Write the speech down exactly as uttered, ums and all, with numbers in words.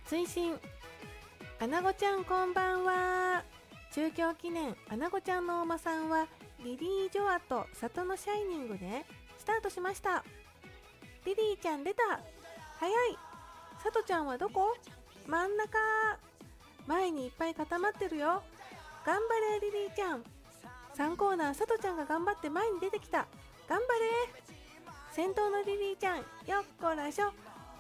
追伸アナゴちゃんこんばんは。中京記念アナゴちゃんのお馬さんはリリー・ジョアと里のシャイニングでスタートしました。リリーちゃん出た。早い。さとちゃんはどこ？真ん中。前にいっぱい固まってるよ。頑張れリリーちゃん。さんコーナーさとちゃんが頑張って前に出てきた。頑張れ。先頭のリリーちゃんよっこらしょ。